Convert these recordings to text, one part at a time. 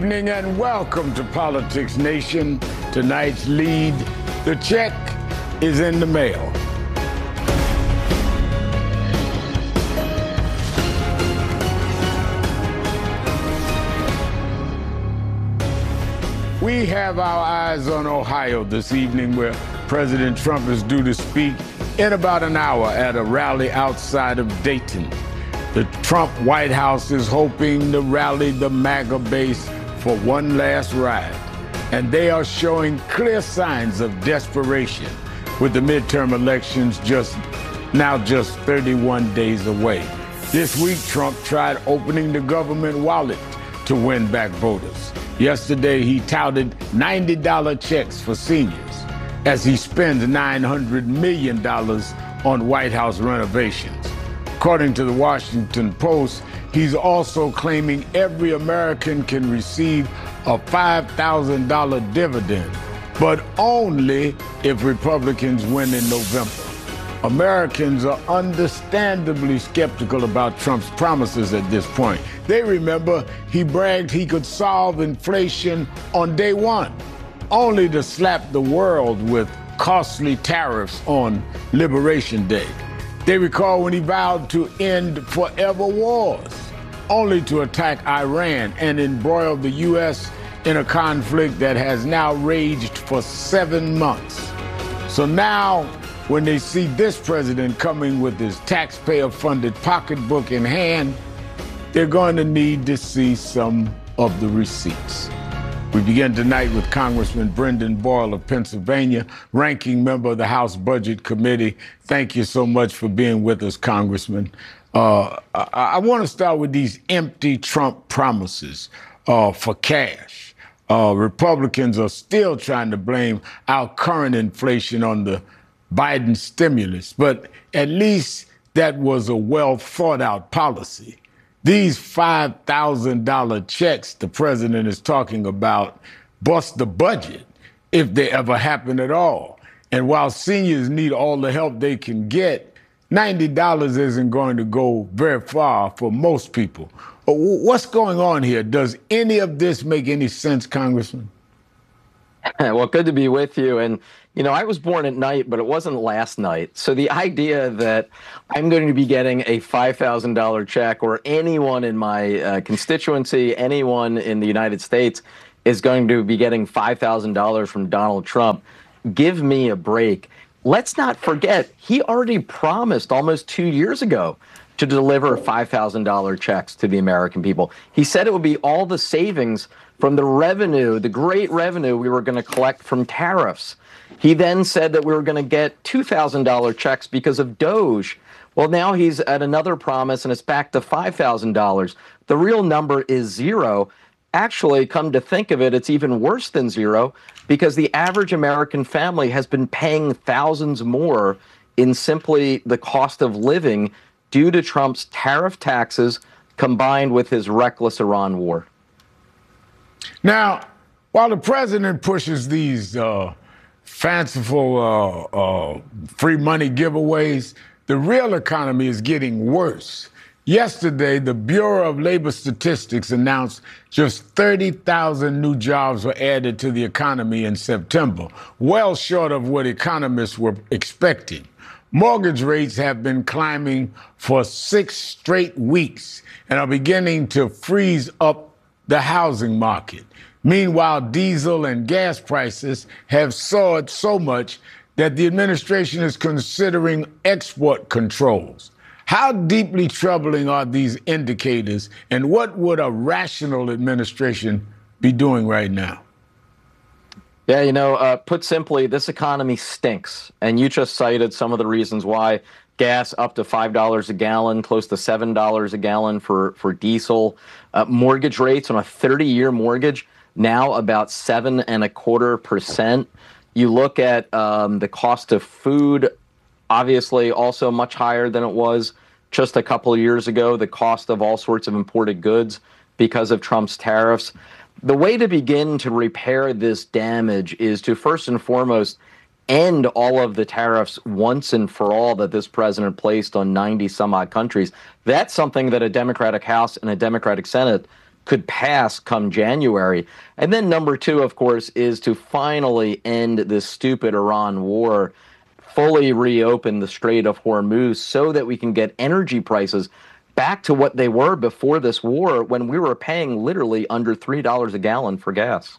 Evening and welcome to Politics Nation. Tonight's lead, the check is in the mail. We have our eyes on Ohio this evening, where President Trump is due to speak in about an hour at a rally outside of Dayton. The Trump White House is hoping to rally the MAGA base for one last ride, and they are showing clear signs of desperation with the midterm elections just 31 days away. This week, Trump tried opening the government wallet to win back voters. Yesterday, he touted $90 checks for seniors as he spends $900 million on White House renovations. According to the Washington Post, he's also claiming every American can receive a $5,000 dividend, but only if Republicans win in November. Americans are understandably skeptical about Trump's promises at this point. They remember he bragged he could solve inflation on day one, only to slap the world with costly tariffs on Liberation Day. They recall when he vowed to end forever wars, only to attack Iran and embroil the U.S. in a conflict that has now raged for 7 months. So now, when they see this president coming with his taxpayer-funded pocketbook in hand, they're going to need to see some of the receipts. We begin tonight with Congressman Brendan Boyle of Pennsylvania, ranking member of the House Budget Committee. Thank you so much for being with us, Congressman. I want to start with these empty Trump promises for cash. Republicans are still trying to blame our current inflation on the Biden stimulus, but at least that was a well-thought-out policy. These $5,000 checks the president is talking about bust the budget if they ever happen at all. And while seniors need all the help they can get, $90 isn't going to go very far for most people. What's going on here? Does any of this make any sense, Congressman? Well, good to be with you. And, you know, I was born at night, but it wasn't last night. So the idea that I'm going to be getting a $5,000 check, or anyone in my constituency, anyone in the United States is going to be getting $5,000 from Donald Trump, give me a break. Let's not forget, he already promised almost 2 years ago to deliver $5,000 checks to the American people. He said it would be all the savings from the revenue, the great revenue we were going to collect from tariffs. He then said that we were going to get $2,000 checks because of DOGE. Well, now he's at another promise, and it's back to $5,000. The real number is zero. Actually, come to think of it, it's even worse than zero, because the average American family has been paying thousands more in simply the cost of living due to Trump's tariff taxes combined with his reckless Iran war. Now, while the president pushes these fanciful free money giveaways, the real economy is getting worse. Yesterday, the Bureau of Labor Statistics announced just 30,000 new jobs were added to the economy in September, well short of what economists were expecting. Mortgage rates have been climbing for 6 straight weeks and are beginning to freeze up the housing market. Meanwhile, diesel and gas prices have soared so much that the administration is considering export controls. How deeply troubling are these indicators, and what would a rational administration be doing right now? Yeah, you know, put simply, this economy stinks. And you just cited some of the reasons why. Gas up to $5 a gallon, close to $7 a gallon for diesel. Mortgage rates on a 30-year mortgage, now about 7.25%. You look at the cost of food, obviously also much higher than it was just a couple of years ago. The cost of all sorts of imported goods because of Trump's tariffs. The way to begin to repair this damage is to first and foremost end all of the tariffs once and for all that this president placed on 90 some odd countries. That's something that a Democratic House and a Democratic Senate could pass come January. And then number two, of course, is to finally end this stupid Iran war, fully reopen the Strait of Hormuz so that we can get energy prices back to what they were before this war, when we were paying literally under $3 a gallon for gas.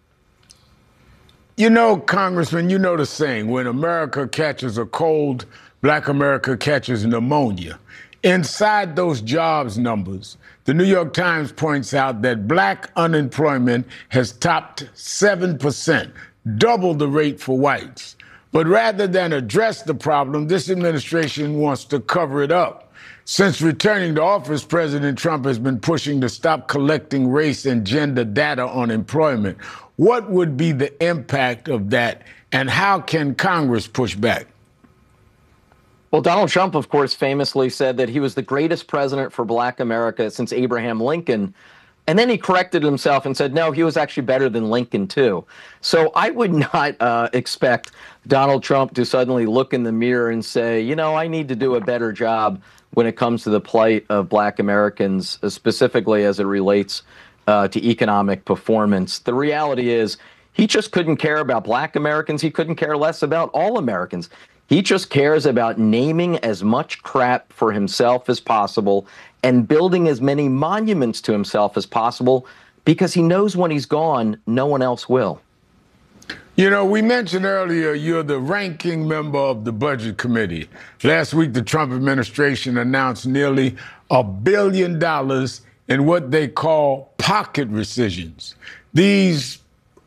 You know, Congressman, you know the saying, when America catches a cold, Black America catches pneumonia. Inside those jobs numbers, the New York Times points out that Black unemployment has topped 7%, double the rate for whites. But rather than address the problem, this administration wants to cover it up. Since returning to office, President Trump has been pushing to stop collecting race and gender data on employment. What would be the impact of that, and how can Congress push back? Well, Donald Trump, of course, famously said that he was the greatest president for Black America since Abraham Lincoln. And then he corrected himself and said, no, he was actually better than Lincoln, too. So I would not expect Donald Trump to suddenly look in the mirror and say, you know, I need to do a better job when it comes to the plight of Black Americans, specifically as it relates to economic performance. The reality is he just couldn't care about Black Americans. He couldn't care less about all Americans. He just cares about naming as much crap for himself as possible and building as many monuments to himself as possible, because he knows when he's gone, no one else will. You know, we mentioned earlier you're the ranking member of the Budget Committee. Last week, the Trump administration announced nearly $1 billion in what they call pocket rescissions. These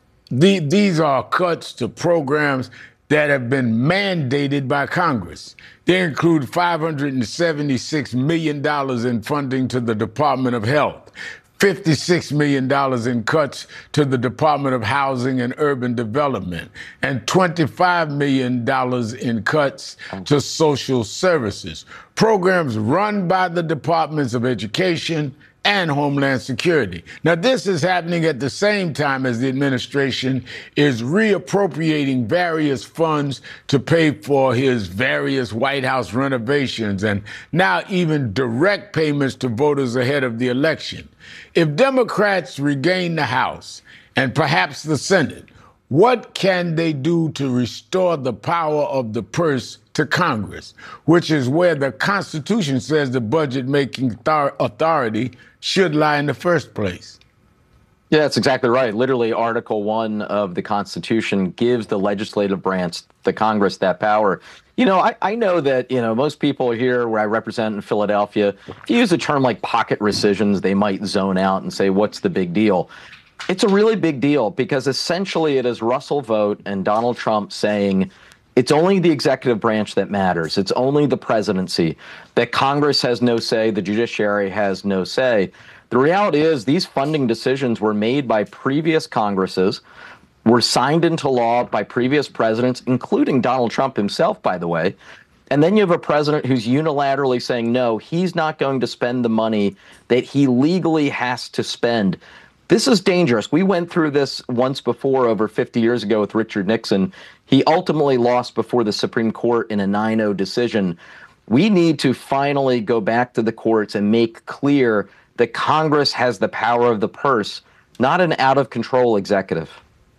are cuts to programs that have been mandated by Congress. They include $576 million in funding to the Department of Health, $56 million in cuts to the Department of Housing and Urban Development, and $25 million in cuts to social services, programs run by the Departments of Education and Homeland Security. Now, this is happening at the same time as the administration is reappropriating various funds to pay for his various White House renovations, and now even direct payments to voters ahead of the election. If Democrats regain the House and perhaps the Senate, what can they do to restore the power of the purse to Congress, which is where the Constitution says the budget-making authority should lie in the first place? Yeah, that's exactly right. Literally, Article 1 of the Constitution gives the legislative branch, the Congress, that power. You know, I know that, you know, most people here where I represent in Philadelphia, if you use a term like pocket rescissions, they might zone out and say, what's the big deal? It's a really big deal, because essentially it is Russell Vought and Donald Trump saying it's only the executive branch that matters. It's only the presidency, that Congress has no say, the judiciary has no say. The reality is these funding decisions were made by previous Congresses, were signed into law by previous presidents, including Donald Trump himself, by the way. And then you have a president who's unilaterally saying, no, he's not going to spend the money that he legally has to spend. This is dangerous. We went through this once before, over 50 years ago, with Richard Nixon. He ultimately lost before the Supreme Court in a 9-0 decision. We need to finally go back to the courts and make clear that Congress has the power of the purse, not an out-of-control executive.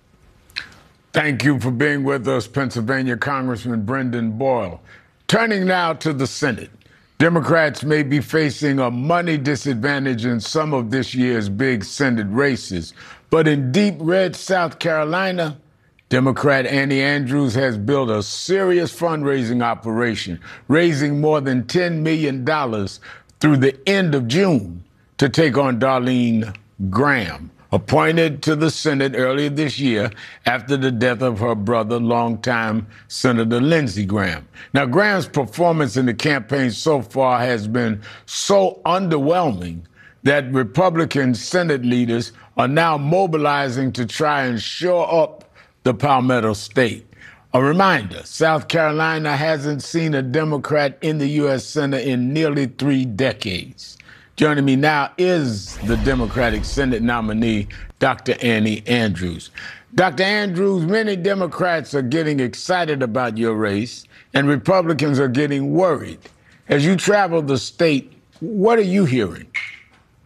Thank you for being with us, Pennsylvania Congressman Brendan Boyle. Turning now to the Senate. Democrats may be facing a money disadvantage in some of this year's big Senate races, but in deep red South Carolina, Democrat Annie Andrews has built a serious fundraising operation, raising more than $10 million through the end of June to take on Darlene Graham, appointed to the Senate earlier this year after the death of her brother, longtime Senator Lindsey Graham. Now, Graham's performance in the campaign so far has been so underwhelming that Republican Senate leaders are now mobilizing to try and shore up the Palmetto State. A reminder, South Carolina hasn't seen a Democrat in the U.S. Senate in nearly 3 decades. Joining me now is the Democratic Senate nominee, Dr. Annie Andrews. Dr. Andrews, many Democrats are getting excited about your race, and Republicans are getting worried. As you travel the state, what are you hearing?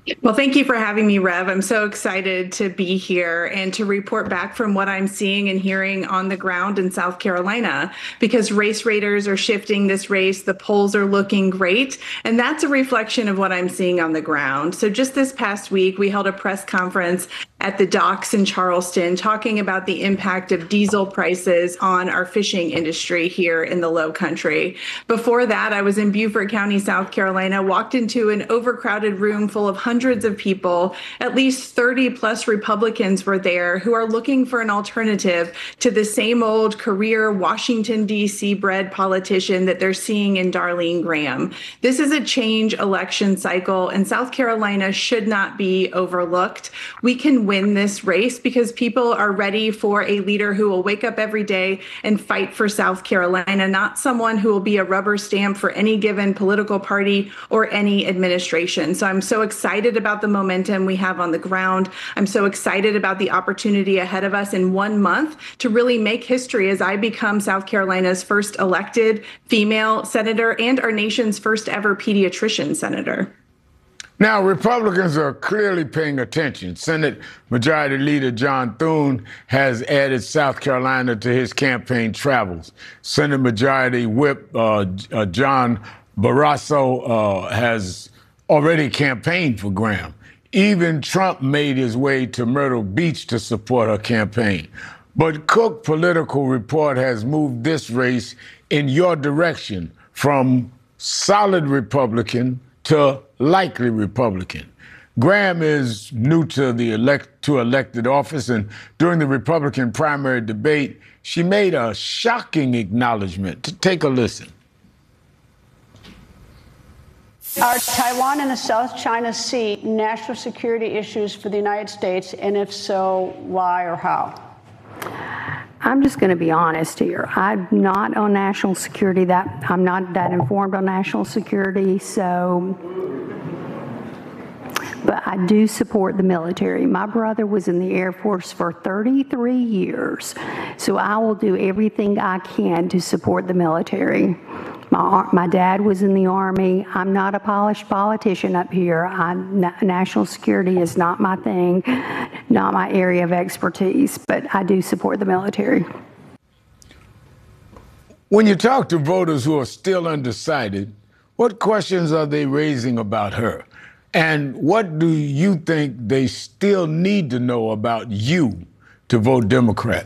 Well, thank you for having me, Rev. I'm so excited to be here and to report back from what I'm seeing and hearing on the ground in South Carolina, because race raters are shifting this race. The polls are looking great, and that's a reflection of what I'm seeing on the ground. So just this past week, we held a press conference at the docks in Charleston talking about the impact of diesel prices on our fishing industry here in the Low Country. Before that, I was in Beaufort County, South Carolina, walked into an overcrowded room full of hundreds of people. At least 30 plus Republicans were there who are looking for an alternative to the same old career Washington, D.C. bred politician that they're seeing in Darlene Graham. This is a change election cycle, and South Carolina should not be overlooked. We can win this race because people are ready for a leader who will wake up every day and fight for South Carolina, not someone who will be a rubber stamp for any given political party or any administration. So I'm so excited about the momentum we have on the ground. I'm so excited about the opportunity ahead of us in 1 month to really make history as I become South Carolina's first elected female senator and our nation's first ever pediatrician senator. Now, Republicans are clearly paying attention. Senate Majority Leader John Thune has added South Carolina to his campaign travels. Senate Majority Whip John Barrasso has already campaigned for Graham. Even Trump made his way to Myrtle Beach to support her campaign. But Cook Political Report has moved this race in your direction from solid Republican to likely Republican. Graham is new to the elected office, and during the Republican primary debate, she made a shocking acknowledgement. Take a listen. Are Taiwan and the South China Sea national security issues for the United States? And if so, why or how? I'm just going to be honest here. I'm not on national security. I'm not that informed on national security. But I do support the military. My brother was in the Air Force for 33 years. So I will do everything I can to support the military. My dad was in the Army. I'm not a polished politician up here. National security is not my thing, not my area of expertise, but I do support the military. When you talk to voters who are still undecided, what questions are they raising about her? And what do you think they still need to know about you to vote Democrat?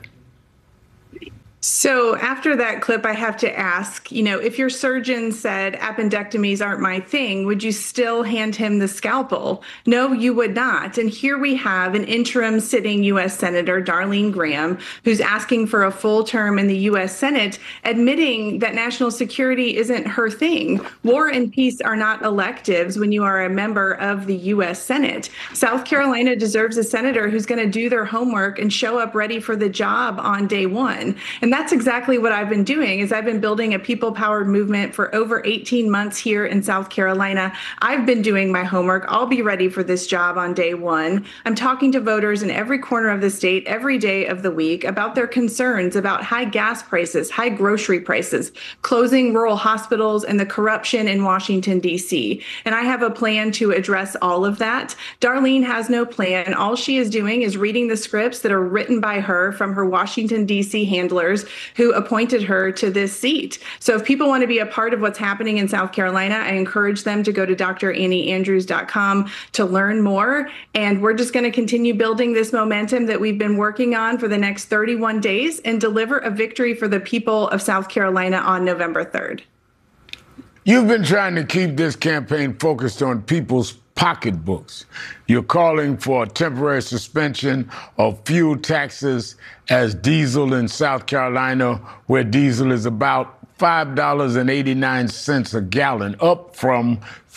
So after that clip, I have to ask, if your surgeon said appendectomies aren't my thing, would you still hand him the scalpel? No, you would not. And here we have an interim sitting U.S. Senator, Darlene Graham, who's asking for a full term in the U.S. Senate, admitting that national security isn't her thing. War and peace are not electives when you are a member of the U.S. Senate. South Carolina deserves a senator who's going to do their homework and show up ready for the job on day one. And that's exactly what I've been doing, is I've been building a people-powered movement for over 18 months here in South Carolina. I've been doing my homework. I'll be ready for this job on day one. I'm talking to voters in every corner of the state every day of the week about their concerns about high gas prices, high grocery prices, closing rural hospitals, and the corruption in Washington, D.C. And I have a plan to address all of that. Darlene has no plan. All she is doing is reading the scripts that are written by her from her Washington, D.C. handlers who appointed her to this seat. So if people want to be a part of what's happening in South Carolina, I encourage them to go to drannieandrews.com to learn more. And we're just going to continue building this momentum that we've been working on for the next 31 days and deliver a victory for the people of South Carolina on November 3rd. You've been trying to keep this campaign focused on people's pocketbooks. You're calling for a temporary suspension of fuel taxes as diesel in South Carolina, where diesel is about $5.89 a gallon, up from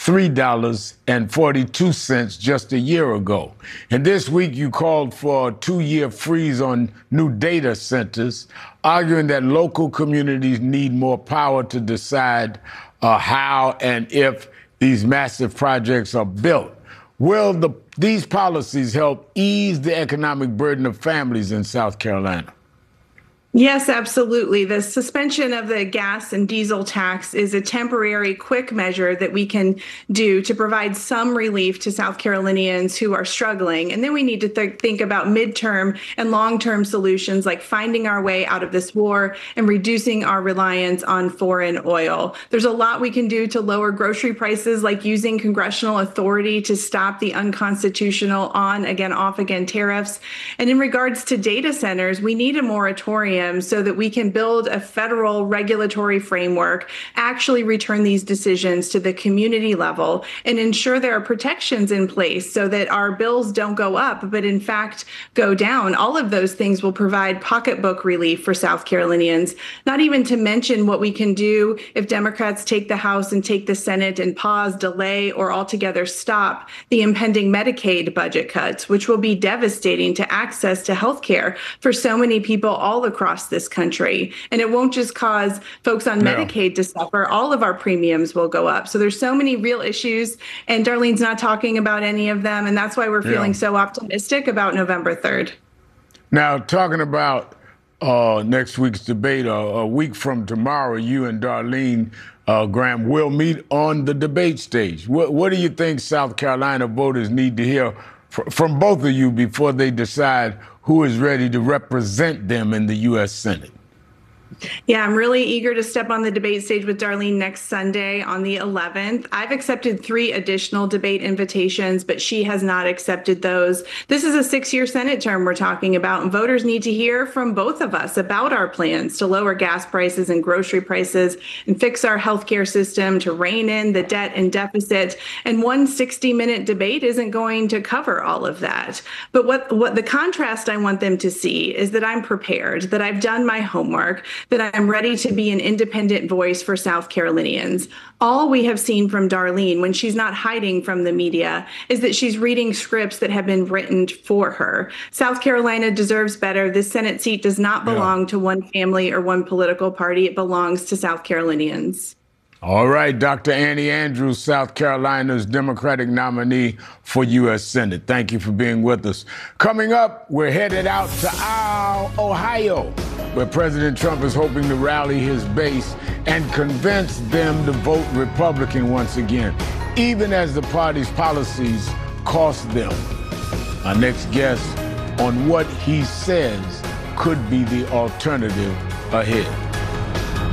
$3.42 just a year ago. And this week you called for a 2-year freeze on new data centers, arguing that local communities need more power to decide how and if these massive projects are built. Will these policies help ease the economic burden of families in South Carolina? Yes, absolutely. The suspension of the gas and diesel tax is a temporary, quick measure that we can do to provide some relief to South Carolinians who are struggling. And then we need to think about midterm and long-term solutions like finding our way out of this war and reducing our reliance on foreign oil. There's a lot we can do to lower grocery prices, like using congressional authority to stop the unconstitutional on-again, off-again tariffs. And in regards to data centers, we need a moratorium so that we can build a federal regulatory framework, actually return these decisions to the community level, and ensure there are protections in place so that our bills don't go up, but in fact go down. All of those things will provide pocketbook relief for South Carolinians, not even to mention what we can do if Democrats take the House and take the Senate and pause, delay, or altogether stop the impending Medicaid budget cuts, which will be devastating to access to health care for so many people all across this country. And it won't just cause folks on Medicaid to suffer. All of our premiums will go up. So there's so many real issues, and Darlene's not talking about any of them. And that's why we're feeling so optimistic about November 3rd. Now, talking about next week's debate, a week from tomorrow, you and Darlene Graham will meet on the debate stage. What do you think South Carolina voters need to hear from both of you before they decide who is ready to represent them in the U.S. Senate? Yeah, I'm really eager to step on the debate stage with Darlene next Sunday on the 11th. I've accepted 3 additional debate invitations, but she has not accepted those. This is a 6-year Senate term we're talking about, and voters need to hear from both of us about our plans to lower gas prices and grocery prices and fix our healthcare system, to rein in the debt and deficit. And one 60-minute debate isn't going to cover all of that. But what the contrast I want them to see is that I'm prepared, that I've done my homework, that I'm ready to be an independent voice for South Carolinians. All we have seen from Darlene when she's not hiding from the media is that she's reading scripts that have been written for her. South Carolina deserves better. This Senate seat does not belong to one family or one political party. It belongs to South Carolinians. All right, Dr. Annie Andrews, South Carolina's Democratic nominee for U.S. Senate. Thank you for being with us. Coming up, we're headed out to Ohio, where President Trump is hoping to rally his base and convince them to vote Republican once again, even as the party's policies cost them. Our next guest on what he says could be the alternative ahead.